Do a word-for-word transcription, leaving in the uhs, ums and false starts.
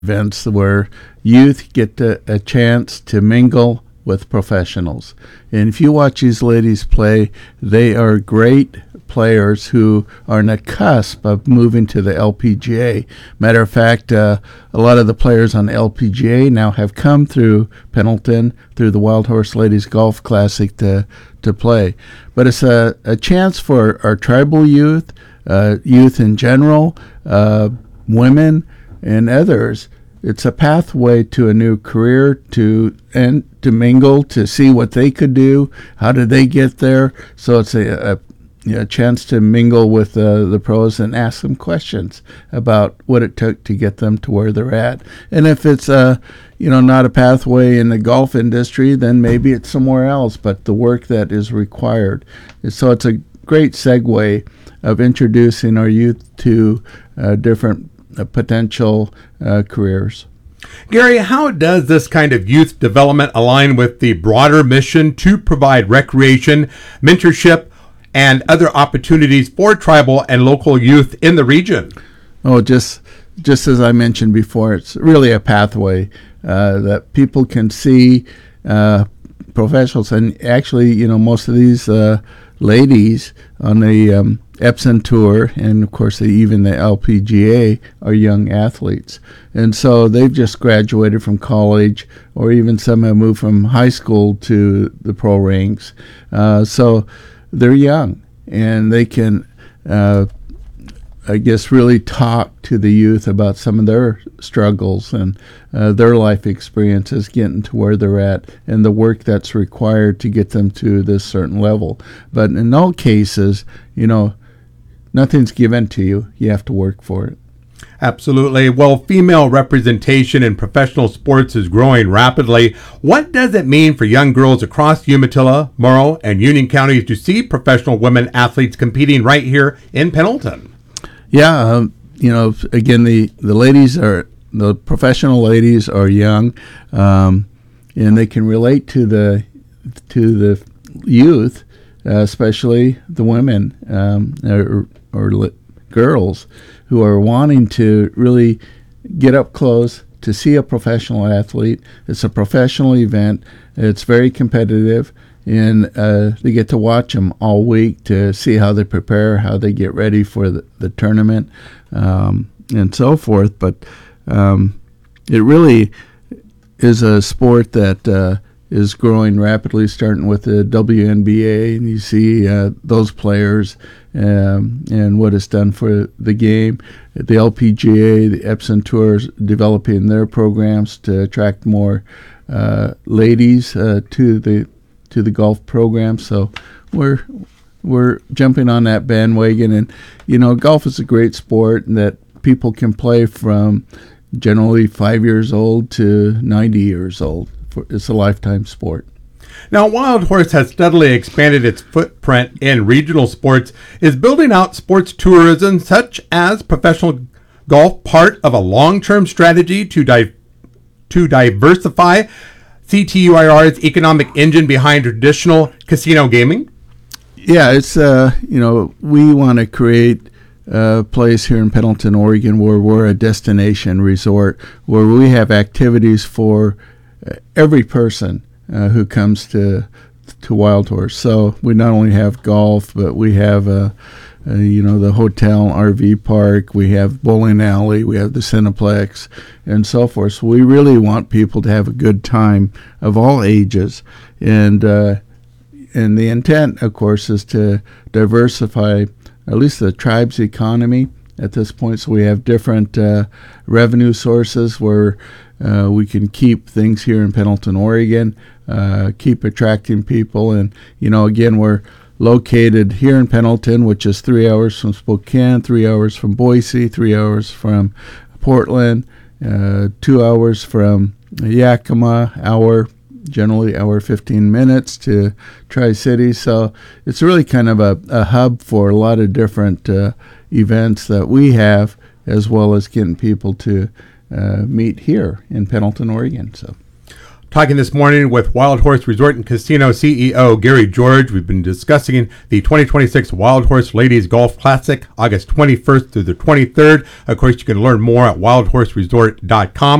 events where youth get to, a chance to mingle with professionals. And if you watch these ladies play, they are great players who are on the cusp of moving to the L P G A. Matter of fact, uh, a lot of the players on the L P G A now have come through Pendleton, through the Wild Horse Ladies Golf Classic to to play. But it's a, a chance for our tribal youth, uh, youth in general, uh, women, and others. It's a pathway to a new career, to and to mingle, to see what they could do. How did they get there? So it's a, a, you know, a chance to mingle with uh, the pros and ask them questions about what it took to get them to where they're at. And if it's uh, you know, not a pathway in the golf industry, then maybe it's somewhere else. But the work that is required, so it's a great segue of introducing our youth to uh, different uh, potential uh, careers. Gary, how does this kind of youth development align with the broader mission to provide recreation, mentorship, and other opportunities for tribal and local youth in the region? Oh, just just as I mentioned before, it's really a pathway uh, that people can see uh, professionals. And actually, you know, most of these uh, ladies on the um, Epson Tour, and of course the, even the L P G A, are young athletes. And so they've just graduated from college, or even some have moved from high school to the pro ranks. Uh, so they're young, and they can, uh, I guess, really talk to the youth about some of their struggles and uh, their life experiences getting to where they're at, and the work that's required to get them to this certain level. But in all cases, you know, nothing's given to you. You have to work for it. Absolutely. Well, female representation in professional sports is growing rapidly. What does it mean for young girls across Umatilla, Morrow, and Union counties to see professional women athletes competing right here in Pendleton? Yeah, um, you know, again, the, the ladies are, the professional ladies are young, um, and they can relate to the to the youth, uh, especially the women um, or, or li- girls who are wanting to really get up close to see a professional athlete. It's a professional event. It's very competitive, and uh, they get to watch them all week to see how they prepare, how they get ready for the, the tournament, um, and so forth. But um, it really is a sport that uh, is growing rapidly, starting with the W N B A, and you see uh, those players um, and what it's done for the game. The L P G A, the Epson Tour, is developing their programs to attract more uh, ladies uh, to the to the golf program. So we're we're jumping on that bandwagon, and you know, golf is a great sport that people can play from generally five years old to ninety years old. It's a lifetime sport. Now, Wild Horse has steadily expanded its footprint in regional sports, is building out sports tourism such as professional golf part of a long-term strategy to di- to diversify C T U I R's economic engine behind traditional casino gaming? Yeah, it's, uh, you know, we want to create a place here in Pendleton, Oregon, where we're a destination resort, where we have activities for uh, every person uh, who comes to to Wild Horse. So we not only have golf, but we have uh, uh, you know, the hotel, R V park, we have bowling alley, we have the Cineplex, and so forth. So we really want people to have a good time of all ages, and uh, and the intent, of course, is to diversify at least the tribe's economy at this point. So we have different uh, revenue sources where uh, we can keep things here in Pendleton, Oregon, uh, keep attracting people. And, you know, again, we're located here in Pendleton, which is three hours from Spokane, three hours from Boise, three hours from Portland, uh, two hours from Yakima, hour generally hour fifteen minutes to Tri-Cities. So it's really kind of a, a hub for a lot of different uh, events that we have, as well as getting people to uh, meet here in Pendleton, Oregon. So talking this morning with Wild Horse Resort and Casino C E O Gary George. We've been discussing the twenty twenty-six Wild Horse Ladies Golf Classic, August twenty-first through the twenty-third. Of course, you can learn more at wild horse resort dot com.